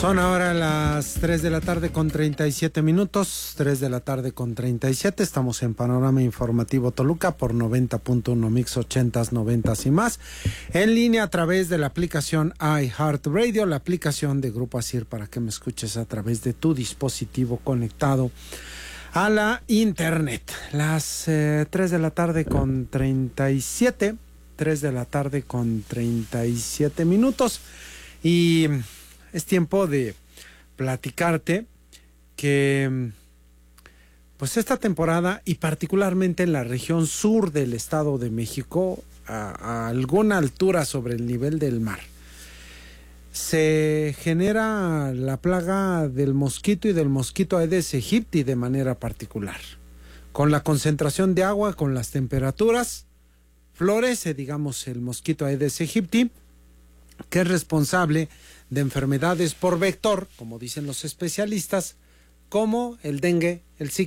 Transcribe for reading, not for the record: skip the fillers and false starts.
Son ahora las 3 de la tarde con 37 minutos, 3 de la tarde con 37, estamos en Panorama Informativo Toluca por 90.1 Mix 80s, 90s y más, en línea a través de la aplicación iHeartRadio, la aplicación de Grupo ASIR para que me escuches a través de tu dispositivo conectado a la internet. Las 3 de la tarde con 37, 3 de la tarde con 37 minutos y es tiempo de platicarte que pues esta temporada y particularmente en la región sur del Estado de México, a alguna altura sobre el nivel del mar, se genera la plaga del mosquito y del mosquito Aedes aegypti de manera particular. Con la concentración de agua, con las temperaturas, florece, digamos, el mosquito Aedes aegypti, que es responsable de enfermedades por vector, como dicen los especialistas, como el dengue, el